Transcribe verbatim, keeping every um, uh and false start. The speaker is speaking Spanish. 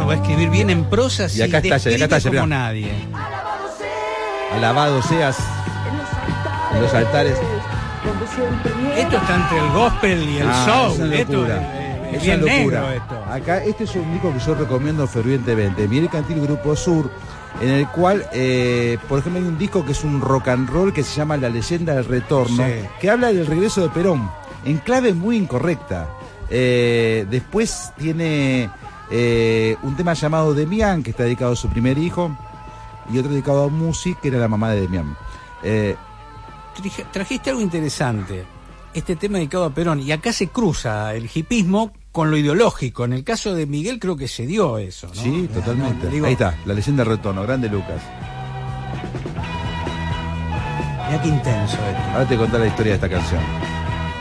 va a escribir bien en prosa, y sí, acá está, y acá está, como mirá. nadie. Alabado seas en los altares. Esto está entre el gospel y el Ah, soul. es una Esto locura. es, es Es bien una locura. negro esto. Acá este es un disco que yo recomiendo fervientemente. Miguel Cantil Grupo Sur, en el cual, eh, por ejemplo, hay un disco que es un rock and roll que se llama La Leyenda del Retorno, Sí. que habla del regreso de Perón, en clave muy incorrecta. Eh, después tiene eh, un tema llamado Demián, que está dedicado a su primer hijo, y otro dedicado a Musi, que era la mamá de Demián. Eh, Trije- Trajiste algo interesante. Este tema dedicado a Perón. Y acá se cruza el hipismo con lo ideológico. En el caso de Miguel creo que se dio eso, ¿no? sí, totalmente. No, digo, Ahí está, La Leyenda del Retorno, grande Lucas. Mirá qué intenso esto. Ahora te contar la historia de esta canción.